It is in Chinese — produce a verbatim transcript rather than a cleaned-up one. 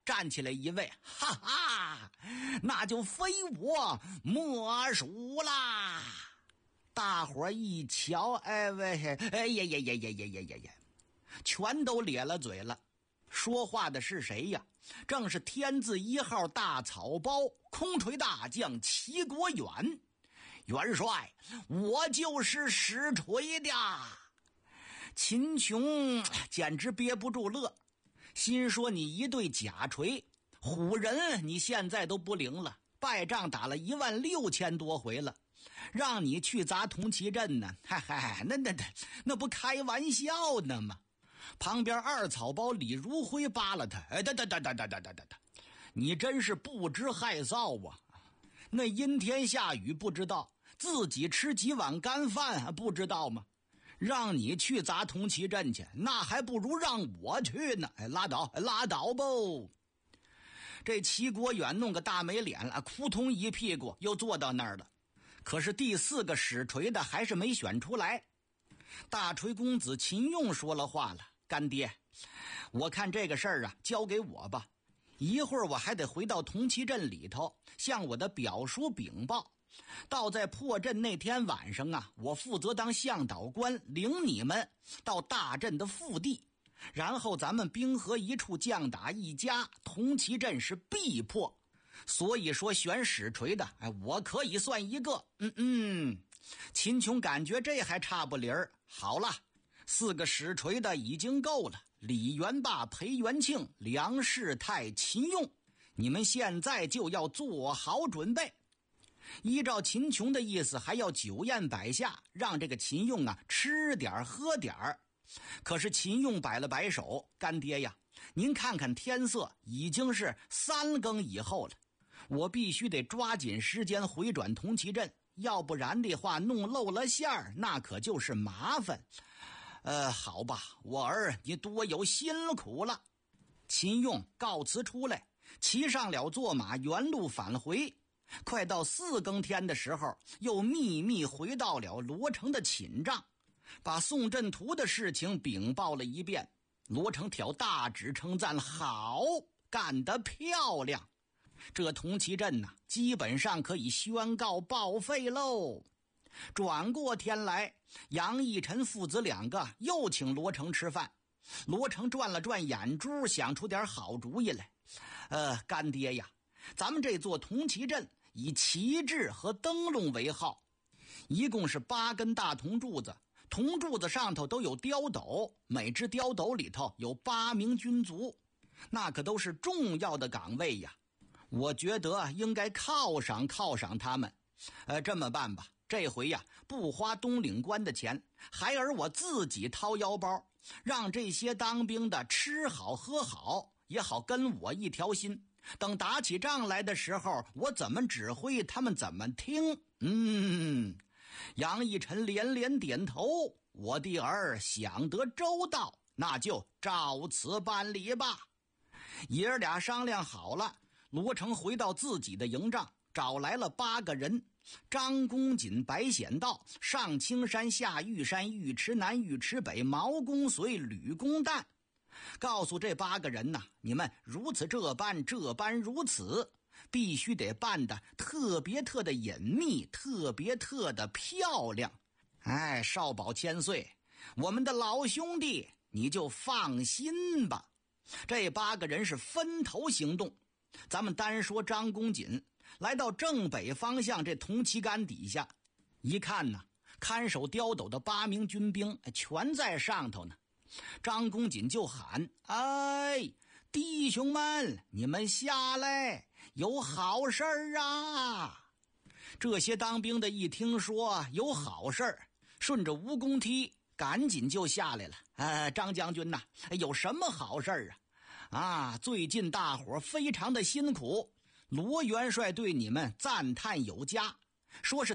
站起来一位，哈哈，那就非我莫属啦！大伙一瞧，哎喂，哎呀呀呀呀呀呀呀呀，全都咧了嘴了。说话的是谁呀？正是天字一号大草包空锤大将齐国远。元帅，我就是使锤的。秦琼简直憋不住乐，心说你一对假锤，唬人你现在都不灵了，败仗打了一万六千多回了，让你去砸铜旗阵呢，嗨嗨，那那那那不开玩笑呢吗？旁边二草包李如辉扒拉他，哎，哒哒哒哒哒哒哒哒，你真是不知害臊啊！那阴天下雨不知道，自己吃几碗干饭不知道吗？让你去砸铜旗阵去，那还不如让我去呢！哎，拉倒，拉倒不！这齐国远弄个大没脸了，扑通一屁股又坐到那儿了。可是第四个使锤的还是没选出来。大锤公子秦用说了话了，干爹，我看这个事儿啊，交给我吧。一会儿我还得回到铜旗阵里头，向我的表叔禀报。到在破阵那天晚上啊，我负责当向导官，领你们到大阵的腹地，然后咱们兵合一处，将打一家，铜旗阵是必破。所以说选使锤的，哎，我可以算一个。嗯嗯，秦琼感觉这还差不离儿。好了，四个使锤的已经够了。李元霸、裴元庆、梁世泰、秦用，你们现在就要做好准备。依照秦琼的意思，还要酒宴摆下，让这个秦用啊吃点喝点儿。可是秦用摆了摆手，干爹呀，您看看天色，已经是三更以后了，我必须得抓紧时间回转铜旗阵，要不然的话弄漏了线儿，那可就是麻烦。呃，好吧，我儿你多有辛苦了。秦用告辞出来，骑上了坐马，原路返回。快到四更天的时候，又秘密回到了罗成的寝帐，把宋阵图的事情禀报了一遍。罗成挑大指称赞，好，干得漂亮。这铜旗阵呐、啊，基本上可以宣告报废喽。转过天来，杨义臣父子两个又请罗成吃饭。罗成转了转眼珠，想出点好主意来。呃，干爹呀，咱们这座铜旗阵以旗帜和灯笼为号，一共是八根大铜柱子，铜柱子上头都有雕斗，每只雕斗里头有八名军卒，那可都是重要的岗位呀。我觉得应该犒赏犒赏他们。呃，这么办吧，这回呀，不花东岭关的钱，还而我自己掏腰包，让这些当兵的吃好喝好，也好跟我一条心。等打起仗来的时候，我怎么指挥，他们怎么听。嗯，杨义臣连连点头，我的儿想得周到，那就照此办理吧。爷儿俩商量好了，罗成回到自己的营帐，找来了八个人：张公瑾、白显道、上青山、下玉山、尉迟南、尉迟北、毛公遂、吕公旦。告诉这八个人呐，你们如此这般，这般如此，必须得办得特别特的隐秘，特别特的漂亮。哎，少保千岁，我们的老兄弟，你就放心吧。这八个人是分头行动。咱们单说张公瑾，来到正北方向这铜旗杆底下，一看呢，看守刁斗的八名军兵全在上头呢。张公瑾就喊：哎，弟兄们，你们下来，有好事儿啊！这些当兵的一听说有好事儿，顺着蜈蚣梯赶紧就下来了。呃，张将军呐、啊，有什么好事儿啊？啊，最近大伙非常的辛苦，罗元帅对你们赞叹有加，说是